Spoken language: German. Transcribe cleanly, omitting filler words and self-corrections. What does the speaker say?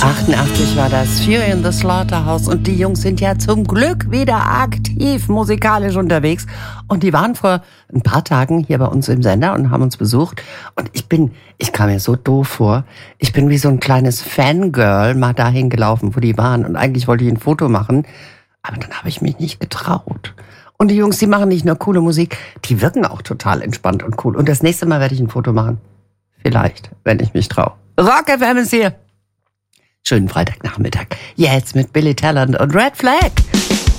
88 war das, Fury in the Slaughterhouse, und die Jungs sind ja zum Glück wieder aktiv musikalisch unterwegs, und die waren vor ein paar Tagen hier bei uns im Sender und haben uns besucht, und ich kam mir so doof vor, ich bin wie so ein kleines Fangirl mal dahin gelaufen, wo die waren, und eigentlich wollte ich ein Foto machen, aber dann habe ich mich nicht getraut. Und die Jungs, die machen nicht nur coole Musik, die wirken auch total entspannt und cool, und das nächste Mal werde ich ein Foto machen. Vielleicht, wenn ich mich traue. Rock FM ist hier. Schönen Freitagnachmittag. Jetzt mit Billy Talent und Red Flag.